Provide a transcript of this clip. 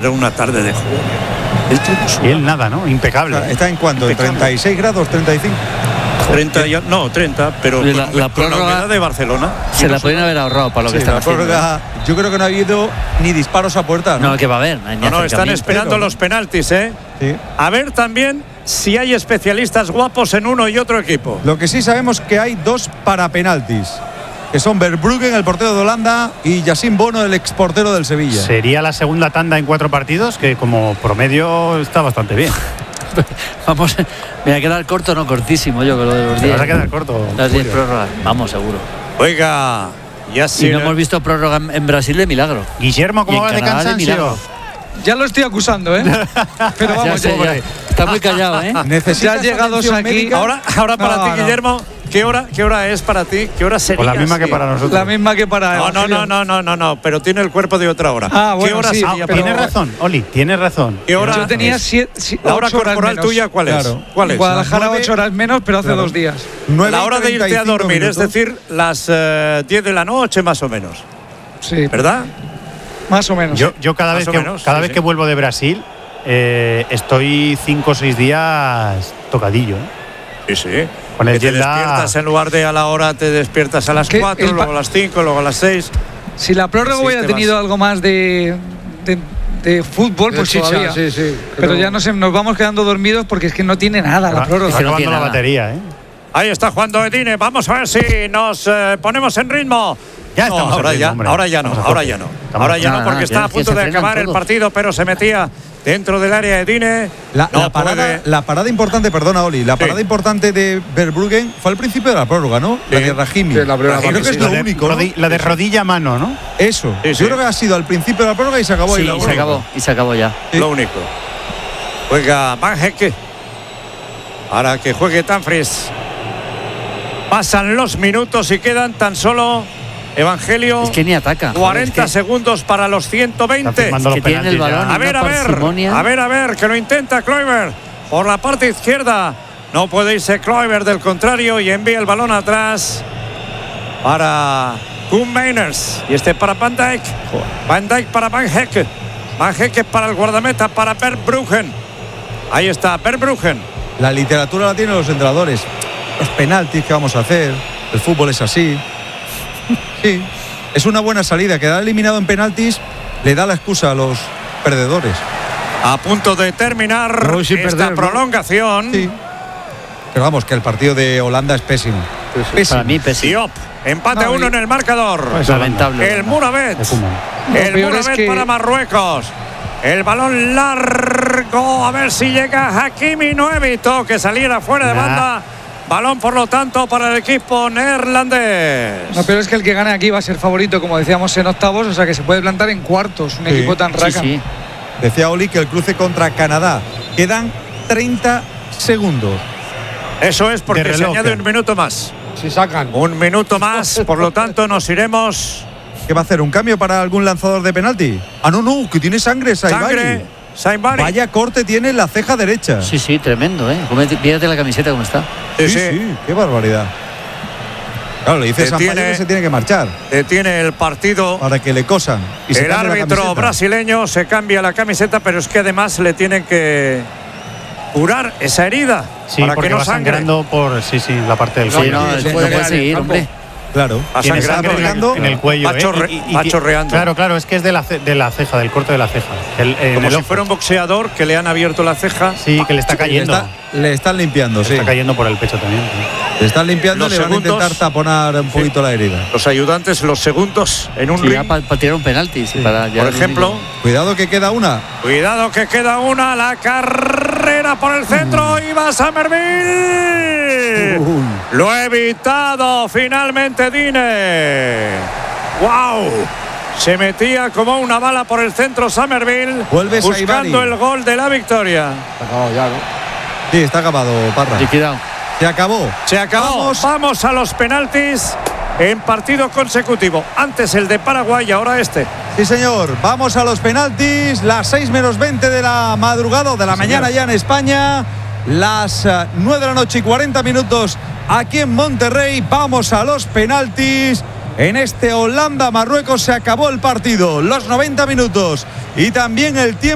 Era una tarde de juego. Y él nada, ¿no? Impecable. ¿Está en cuánto? ¿En 36 grados? ¿35? 30, pero la con la humedad de Barcelona. Se la podrían haber ahorrado para lo que están haciendo. Prórroga, yo creo que no ha habido ni disparos a puerta. No, que va a haber. No, están esperando los penaltis, ¿eh? Sí. A ver también si hay especialistas guapos en uno y otro equipo. Lo que sí sabemos que hay 2 para penaltis, que son Verbruggen, el portero de Holanda, y Yacine Bono, el exportero del Sevilla. Sería la segunda tanda en 4 partidos, que como promedio está bastante bien. Vamos, me va a quedar corto, no cortísimo yo con lo de los 10. Te vas a quedar corto. Las 10 Julio. prórrogas, vamos, seguro. Oiga, ya sí. Y no hemos visto prórroga en Brasil de milagro. Guillermo, ¿cómo vas de Canadá de cansancio? milagro. Ya lo estoy acusando, ¿eh? Pero vamos, Ya sé, ya. Está muy callado, ¿eh? Ya llegados aquí. médica? Ahora para ti, No. Guillermo, ¿qué hora es para ti? ¿Qué hora sería? Pues la misma que para nosotros. La misma que para No, pero tiene el cuerpo de otra hora. Ah, bueno, ¿Qué hora sí, sería? pero- Tienes razón, Oli, tienes razón. ¿Qué hora? Yo tenía es? 8 La hora horas corporal menos. tuya, ¿cuál es? Claro. ¿Cuál En es? Guadalajara Las 8 horas menos, pero hace Claro. 2 días. 9 La hora de irte a 35 dormir, minutos. es decir, las 10 de la noche más o menos, Sí, ¿verdad? más o menos. Yo cada Más vez o que menos, cada sí, vez sí. que vuelvo de Brasil estoy 5 o 6 días tocadillo, ¿eh? Sí. Con el Que te jet lag. despiertas en lugar de a la hora, te despiertas a las Que 4, luego a las 5, luego a las 6. Si la prórroga Sí, hubiera te tenido vas. algo más de fútbol, pues chicha, todavía. sí. Pero ya nos vamos quedando dormidos porque es que no tiene nada la Se prórroga. está no acabando tiene la nada. batería, ¿eh? Ahí está jugando Edine. Vamos a ver si nos ponemos en ritmo. Ya No, estamos en ahora ritmo, ya, hombre. ahora ya no, Estamos a ahora tope. ya no. Estamos- Ahora ya no, Nada, porque está a que punto se de frenan acabar el todos. partido, pero se metía dentro del área de Edine. La No parada, puede. la parada importante, perdona, Oli, la Sí. parada importante de Verbruggen fue al principio de la prórroga, ¿no? La Sí. de Rahimi. Sí, la primera Creo parte, que es sí. lo La de único, ¿no? la de rodilla a mano, ¿no? Eso. Sí, sí. Yo creo que ha sido al principio de la prórroga y se acabó ahí Sí, la y se prórroga. acabó. Y se acabó ya. Sí. Lo único. Juega Van Hecke. Para que juegue Dumfries. Pasan los minutos y quedan tan solo, Evangelio, Es que ni ataca. 40 Es que- segundos para los 120. Está firmando que los tiene el penaltis ya. balón. A ver, Una a ver, parsimonia. a ver, que lo intenta Kluivert por la parte izquierda. No puede irse Kluivert, del contrario, y envía el balón atrás para Koen Meiners. Y este para Van Dijk. Van Dijk para Van Hecke. Van Hecke para el guardameta, para Verbruggen. Ahí está, Verbruggen. La literatura la tienen los entrenadores. Los penaltis que vamos a hacer. El fútbol es así. Sí. Es una buena salida. Quedar eliminado en penaltis le da la excusa a los perdedores. A punto de terminar No, sin esta perder, ¿no? prolongación. Sí. Pero vamos, que el partido de Holanda es pésimo. Pésimo. Para mí, pésimo. Diop, empate a No, 1 y- en el marcador. Pues El Holanda. Lamentable. Muravet. De Koeman. Lo El peor es Muravet que- para Marruecos. El balón largo. A ver si llega Hakimi. No evitó que saliera fuera de Nah. banda. Balón, por lo tanto, para el equipo neerlandés. Lo peor es que el que gane aquí va a ser favorito, como decíamos, en octavos, o sea que se puede plantar en cuartos. Un Sí. equipo tan Sí, raca. sí. Decía Oli que el cruce contra Canadá. Quedan 30 segundos. Eso es porque De se reloj, añade ¿eh? un minuto más. Si sacan. Un minuto más. Por lo tanto, nos iremos. ¿Qué va a hacer? ¿Un cambio para algún lanzador de penalti? Ah, no, que tiene sangre, Saibari. Sangre. Saibari. Vaya corte tiene en la ceja derecha. Sí, sí, tremendo, ¿eh? Mírate la camiseta como está. Sí, qué barbaridad. Claro, le dice a Detiene- Sampaio que se tiene que marchar Detiene el partido. para que le cosan. Y se El cambie la árbitro camiseta. brasileño se cambia la camiseta, pero es que además le tienen que curar esa herida Sí, para porque que no va sangre. sangrando por la parte del Sí, cuello. no, se no puede puede quedar en el seguir, campo. hombre. Claro. Va Tiene sangrando sangre sangrando en el cuello. va ¿eh? chorreando. Claro, es que es de la ceja, del corte de la ceja. En Como el si ojo. fuera un boxeador que le han abierto la ceja. Sí, que le está cayendo. Le están limpiando, sí. Está cayendo por el pecho también. Sí. Le están limpiando y Los le van a segundos- intentar taponar un poquito la herida. Los ayudantes, los segundos en un Sí, ya ring. para tirar un penalti. Sí, para ya Por ejemplo, Cuidado que queda una. cuidado que queda una. La carrera por el centro. Y va Somerville. Lo ha evitado finalmente Dine. ¡Wow! Se metía como una bala por el centro Somerville. Vuelve buscando Saibari. el gol de la victoria. Se ha acabado ya, ¿no? Sí, está acabado, Parra. liquidado. Se acabó. Se acabó. Vamos a los penaltis en partido consecutivo. Antes el de Paraguay y ahora este. Sí, señor. Vamos a los penaltis. Las 6 menos 20 de la madrugada o de la mañana ya en España. Las 9 de la noche y 40 minutos aquí en Monterrey. Vamos a los penaltis. En este Holanda-Marruecos se acabó el partido. Los 90 minutos y también el tiempo.